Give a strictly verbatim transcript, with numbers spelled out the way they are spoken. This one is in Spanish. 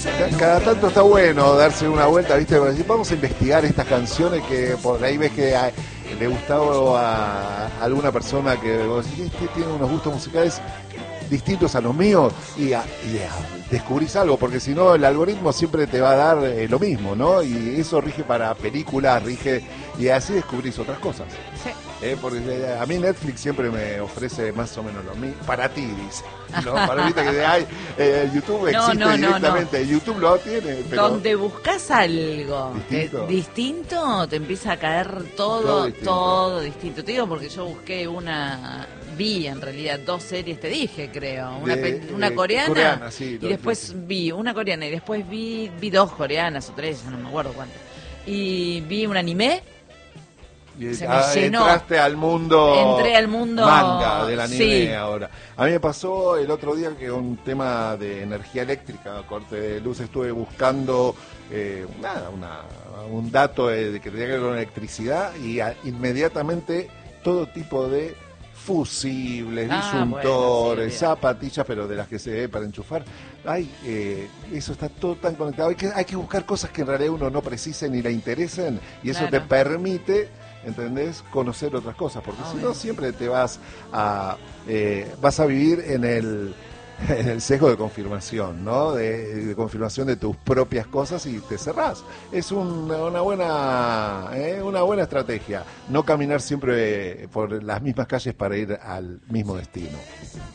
Cada tanto está bueno darse una vuelta, ¿viste? Vamos a investigar estas canciones que por ahí ves que hay, le gustaba a alguna persona que vos decís, este tiene unos gustos musicales distintos a los míos y, a, y a, descubrís algo, porque si no el algoritmo siempre te va a dar eh, lo mismo, ¿no? Y eso rige para películas, rige, y así descubrís otras cosas. Sí. Eh, porque eh, a mí Netflix siempre me ofrece más o menos lo mismo, para ti, dice. ¿No? Para viste que hay, eh, YouTube existe no, no, directamente, no, no. YouTube lo tiene, pero... Donde buscas algo ¿Distinto? que- distinto, te empieza a caer todo, Todo todo distinto. distinto. Te digo porque yo busqué una, vi en realidad dos series, te dije, creo. Una, De, pe- una eh, coreana, coreana, sí, y lo- después vi una coreana, y después vi, vi dos coreanas o tres, ya no me acuerdo cuántas. Y vi un anime. Y, Se me ah, llenó. entraste al mundo Entré al mundo manga del anime sí. ahora. A mí me pasó el otro día que un tema de energía eléctrica, corte de luz, estuve buscando eh, nada, una, un dato de, de que tenía que ver con electricidad y a, inmediatamente todo tipo de fusibles, Ah, disyuntores, bueno, sí, zapatillas, pero de las que se ve para enchufar. Ay, eh, eso está todo tan conectado. Hay que, hay que buscar cosas que en realidad uno no precise ni le interesen y eso Claro. te permite, ¿entendés?, conocer otras cosas, porque si Obvio. no siempre te vas a eh, vas a vivir en el en el sesgo de confirmación, ¿no? De, de confirmación de tus propias cosas y te cerrás. Es un- una buena eh, una buena estrategia, no caminar siempre por las mismas calles para ir al mismo destino.